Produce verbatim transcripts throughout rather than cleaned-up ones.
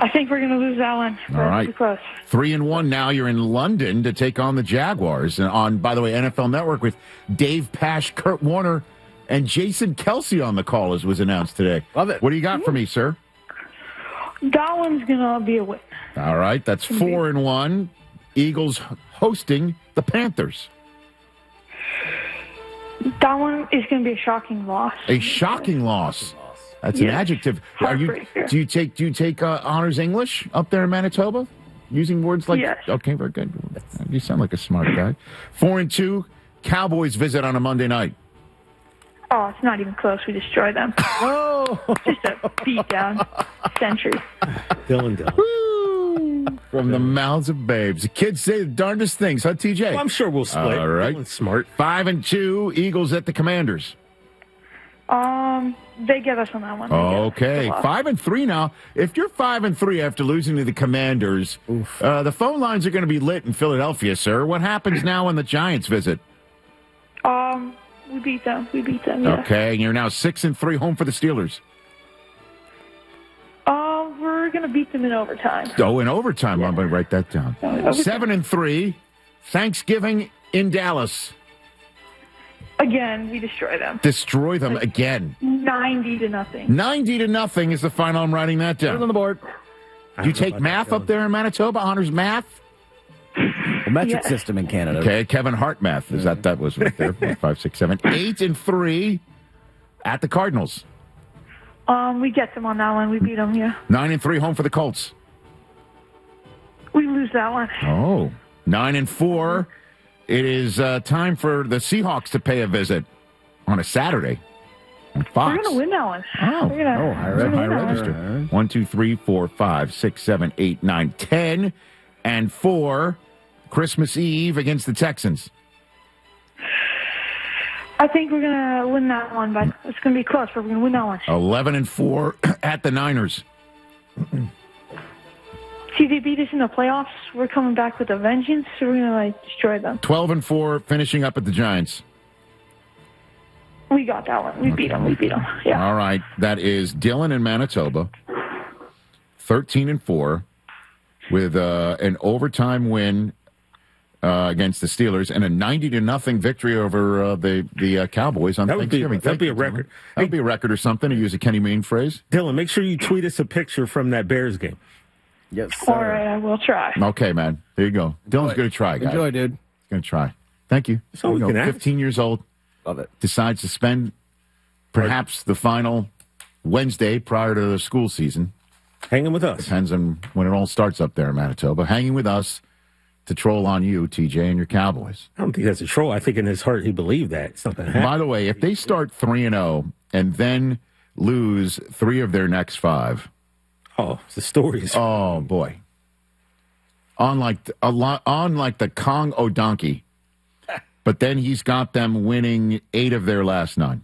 I think we're going to lose that one. All right. Too close. Three and one now. You're in London to take on the Jaguars. And on, by the way, N F L Network with Dave Pasch, Kurt Warner, and Jason Kelsey on the call, as was announced today. Love it. What do you got for me, sir? That one's going to be a win. All right. That's four and one. Eagles hosting the Panthers. That one is going to be a shocking loss. A shocking loss. That's Yes. an adjective. Are you? Heartbreaker. Do you take? Do you take uh, honors English up there in Manitoba? Using words like Yes. okay, very good. You sound like a smart guy. Four and two. Cowboys visit on a Monday night. Oh, it's not even close. We destroy them. Oh, Just a beatdown. Century. Dylan, Dylan. Woo! From the mouths of babes. The kids say the darndest things, huh, T J? Well, I'm sure we'll split. All right. Dylan's smart. Five and two. Eagles at the Commanders. Um, they get us on that one. They get us. Okay, Good luck. five and three now. If you're five and three after losing to the Commanders, uh, the phone lines are going to be lit in Philadelphia, sir. What happens now when the Giants visit? Um, we beat them. We beat them. Yeah. Okay, and you're now six and three, home for the Steelers. Um, we're gonna beat them in overtime. Oh, in overtime. I'm going to write that down. Overtime. Seven and three, Thanksgiving in Dallas. Again, we destroy them. Destroy them again. Ninety to nothing. Ninety to nothing is the final. I'm writing that put it on down. the board. Do you take math up there in Manitoba? Honors math? The metric Yes. system in Canada. Okay, Kevin Hart math. Is that that was right there? Four, five, six, seven, eight and three at the Cardinals. Um, we get them on that one. We beat them. Yeah. Nine and three, home for the Colts. We lose that one. Oh, nine and four. It is uh, time for the Seahawks to pay a visit on a Saturday on Fox. We're gonna win that one. Oh, We're gonna, oh, high, we're gonna high win that one. register. One, two, three, four, five, six, seven, eight, nine, ten, and four. Christmas Eve against the Texans. I think we're gonna win that one, but it's gonna be close. But we're gonna win that one. Eleven and four at the Niners. See, they beat us in the playoffs. We're coming back with a vengeance, so we're gonna like destroy them. Twelve and four, finishing up at the Giants. We got that one. We beat them. We beat them. Yeah. All right, that is Dylan in Manitoba. Thirteen and four, with uh, an overtime win uh, against the Steelers and a ninety to nothing victory over uh, the the uh, Cowboys on That would be- Thanksgiving. that'd Thank be you, a record. Dylan. That would be a record or something, to use a Kenny Mayne phrase. Dylan, make sure you tweet us a picture from that Bears game. Yes, sir. All right, I will try. Okay, man. There you go. Dylan's going to try, guys. Enjoy, dude. He's going to try. Thank you. That's all There we you can go. ask. fifteen years old, Love it. decides to spend perhaps the final Wednesday prior to the school season. Hanging with us. Depends on when it all starts up there in Manitoba. Hanging with us to troll on you, T J, and your Cowboys. I don't think that's a troll. I think in his heart he believed that. It's not going to happen. By the way, if they start three and oh and then lose three of their next five, Oh, the stories. oh boy. On like a lot, on like the Kong O'Donkey, but then he's got them winning eight of their last nine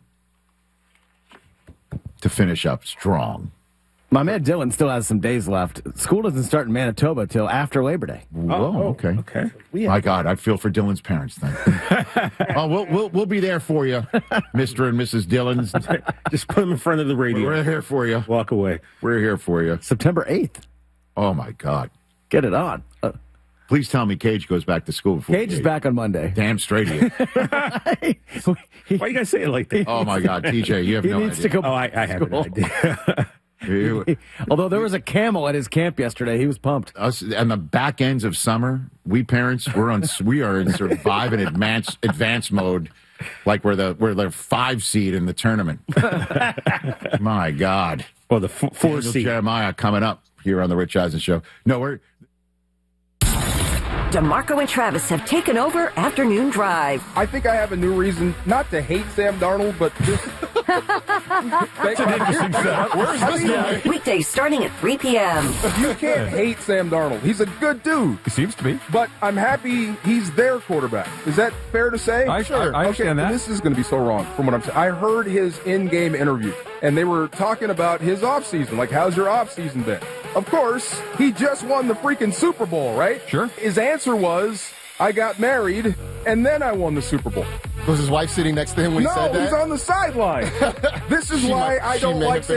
to finish up strong. My man Dylan still has some days left. School doesn't start in Manitoba till after Labor Day. Whoa, okay, Okay. My God, I feel for Dylan's parents. Then, oh, we'll we'll we'll be there for you, Mister and Missus Dillon's. Just put him in front of the radio. We're here for you. Walk away. We're here for you. September eighth. Oh my God! Get it on. Uh, Please tell me Cage goes back to school. Before Cage is back on Monday. Damn straight he is. Why you guys say it like that? Oh my God, T J, you have He no needs idea. to go Oh, I, I have an school. idea. You- Although there was a camel at his camp yesterday, he was pumped. us and the back ends of summer, we parents we're on we are in survive and advance advance mode, like we're the we're the five seed in the tournament. My God, Well, the f- four Daniel seed. Jeremiah coming up here on the Rich Eisen Show. No, we're DeMarco and Travis have taken over Afternoon Drive. I think I have a new reason not to hate Sam Darnold, but just. That's an interesting setup. Where's this guy? Weekdays starting at three p.m. You can't hate Sam Darnold. He's a good dude. He seems to be. But I'm happy he's their quarterback. Is that fair to say? I- sure. I- I understand okay, that. This is going to be so wrong from what I'm saying. I heard his in-game interview, and they were talking about his offseason. Like, how's your offseason been? Of course, he just won the freaking Super Bowl, right? Sure. His answer was, I got married, and then I won the Super Bowl. Was his wife sitting next to him when no, he said that? he's on the sideline. This is She why might- I she don't may like have been